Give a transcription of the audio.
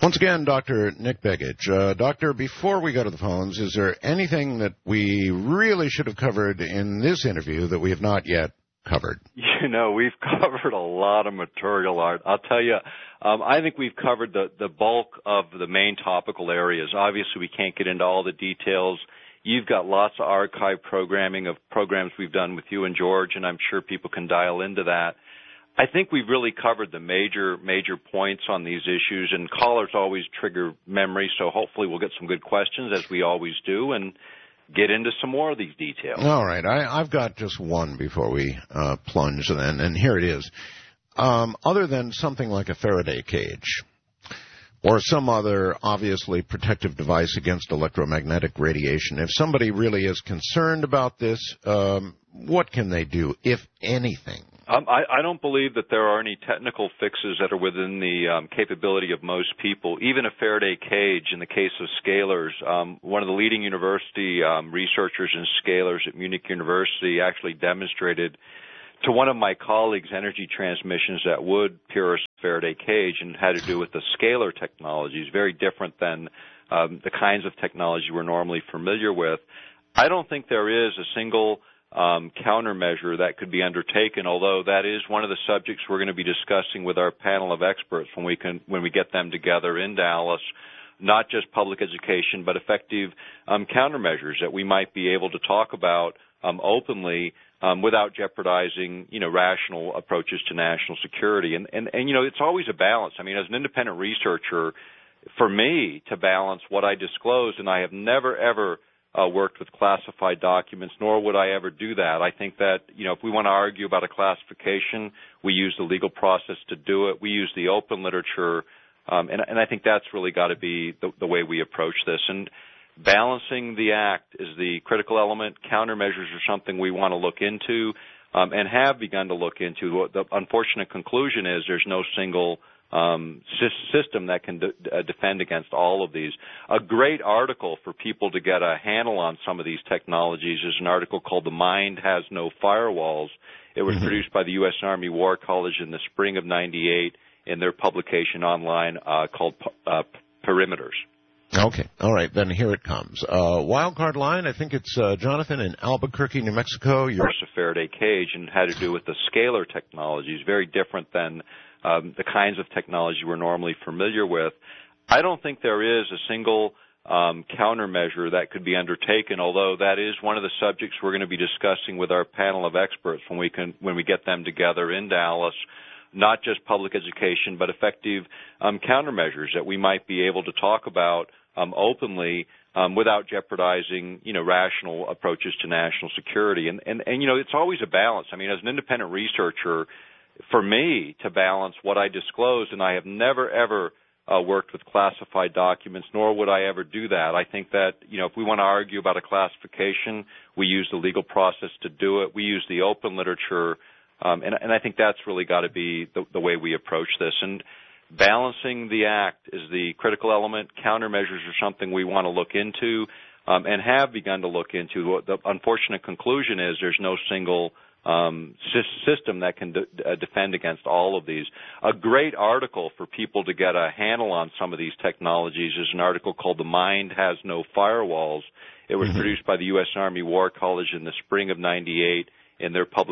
Once again, Dr. Nick Begich. Doctor, before we go to the phones, is there anything that we really should have covered in this interview that we have not yet covered? You know, we've covered a lot of material, Art. I'll tell you, I think we've covered the bulk of the main topical areas. Obviously, we can't get into all the details. You've got lots of archive programming of programs we've done with you and George, and I'm sure people can dial into that. I think we've really covered the major points on these issues, and callers always trigger memory, so hopefully we'll get some good questions, as we always do, and get into some more of these details. All right. I've got just one before we plunge then, and here it is. Other than something like a Faraday cage or some other obviously protective device against electromagnetic radiation, if somebody really is concerned about this, what can they do, if anything? I don't believe that there are any technical fixes that are within the capability of most people. Even a Faraday cage, in the case of scalars, one of the leading university researchers in scalars at Munich University actually demonstrated to one of my colleagues energy transmissions that would pierce Faraday cage, and had to do with the scalar technologies, very different than the kinds of technology we're normally familiar with. I don't think there is a single countermeasure that could be undertaken, although that is one of the subjects we're going to be discussing with our panel of experts when we get them together in Dallas. Not just public education, but effective countermeasures that we might be able to talk about openly without jeopardizing, rational approaches to national security. And it's always a balance. I mean, as an independent researcher, for me to balance what I disclose, and I have never ever worked with classified documents, nor would I ever do that. I think that, if we want to argue about a classification, we use the legal process to do it. We use the open literature, and I think that's really got to be the way we approach this. And balancing the act is the critical element. Countermeasures are something we want to look into and have begun to look into. The unfortunate conclusion is there's no single system that can defend against all of these. A great article for people to get a handle on some of these technologies is an article called "The Mind Has No Firewalls." It was produced by the U.S. Army War College in the spring of '98 in their publication online called Perimeters. Okay. All right. Then here it comes. Wildcard line, I think it's Jonathan in Albuquerque, New Mexico. You're a Faraday cage, and had to do with the scalar technologies, very different than the kinds of technology we're normally familiar with. I don't think there is a single countermeasure that could be undertaken, although that is one of the subjects we're going to be discussing with our panel of experts when we get them together in Dallas. Not just public education, but effective countermeasures that we might be able to talk about openly without jeopardizing, rational approaches to national security. And it's always a balance. I mean, as an independent researcher, for me to balance what I disclose, and I have never ever worked with classified documents, nor would I ever do that. I think that, if we want to argue about a classification, we use the legal process to do it. We use the open literature. And I think that's really got to be the way we approach this. And balancing the act is the critical element. Countermeasures are something we want to look into and have begun to look into. The unfortunate conclusion is there's no single system that can defend against all of these. A great article for people to get a handle on some of these technologies is an article called "The Mind Has No Firewalls." It was produced by the U.S. Army War College in the spring of '98 in their publication